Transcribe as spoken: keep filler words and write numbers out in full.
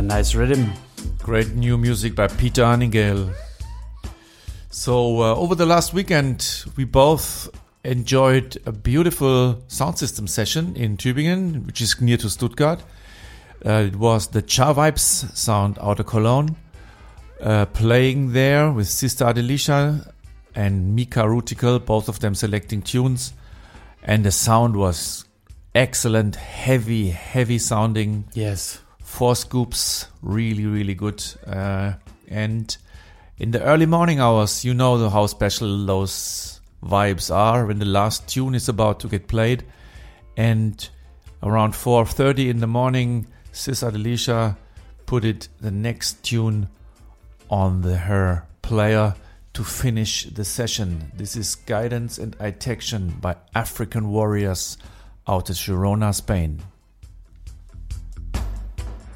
nice rhythm. Great new music by Peter Annigale. So uh, over the last weekend, we both enjoyed a beautiful sound system session in Tübingen, which is near to Stuttgart. Uh, it was the Cha Vibes sound out of Cologne, uh, playing there with Sister Adelicia and Mika Rutical, both of them selecting tunes. And the sound was excellent, heavy, heavy sounding. Yes. Four scoops, really, really good. Uh, and in the early morning hours, you know how special those vibes are when the last tune is about to get played. And around four thirty in the morning, Sis Adelicia put it the next tune on the, her player to finish the session. This is Guidance and Itection by African Warriors out of Girona, Spain.